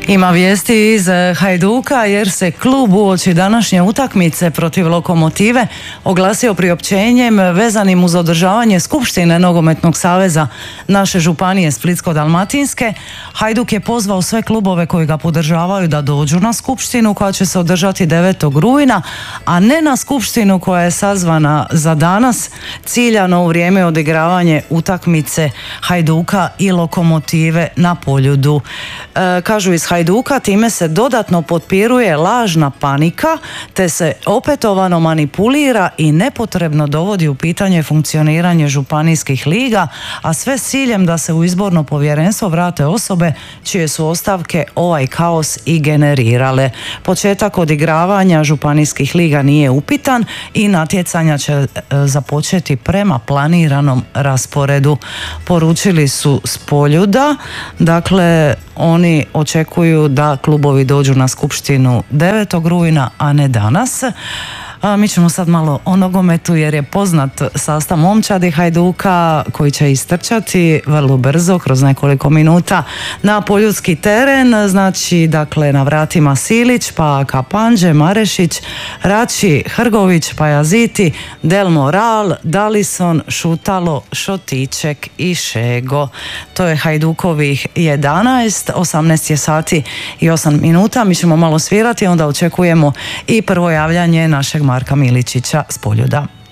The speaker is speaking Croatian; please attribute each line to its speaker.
Speaker 1: Ima vijesti iz Hajduka jer se klub uoči današnje utakmice protiv Lokomotive oglasio priopćenjem vezanim uz održavanje Skupštine Nogometnog saveza naše županije Splitsko-dalmatinske. Hajduk je pozvao sve klubove koji ga podržavaju da dođu na skupštinu koja će se održati 9. rujna, a ne na skupštinu koja je sazvana za danas, ciljano u vrijeme odigravanje utakmice Hajduka i Lokomotive na Poljudu. Kažu iz Hajduka, time se dodatno potpiruje lažna panika te se opetovano manipulira i nepotrebno dovodi u pitanje funkcioniranje županijskih liga, a sve s ciljem da se u izborno povjerenstvo vrate osobe čije su ostavke ovaj kaos i generirale. Početak odigravanja županijskih liga nije upitan i natjecanja će započeti prema planiranom rasporedu. Poručili su s Poljuda, dakle oni očekuju da klubovi dođu na skupštinu 9. rujna, a ne danas. Mi ćemo sad malo o nogometu jer je poznat sastav momčadi Hajduka koji će istrčati vrlo brzo, kroz nekoliko minuta na poljudski teren. Znači, dakle, na vratima Silić, pa Kapanđe, Marešić, Rači, Hrgović, Pajaziti, Del Moral, Dalison, Šutalo, Šotiček i Šego. To je Hajdukovih 11, 18 je sati i 8 minuta. Mi ćemo malo svirati, onda očekujemo i prvo javljanje našeg Marka Miličića s Poljuda.